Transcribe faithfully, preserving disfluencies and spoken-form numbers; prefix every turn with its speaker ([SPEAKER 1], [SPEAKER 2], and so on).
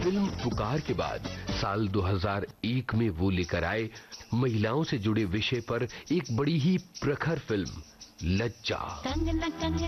[SPEAKER 1] Film पुकार के बाद साल दो हज़ार एक में वो लेकर आए महिलाओं से जुड़े विषय पर एक बड़ी ही प्रखर फिल्म लज्जा।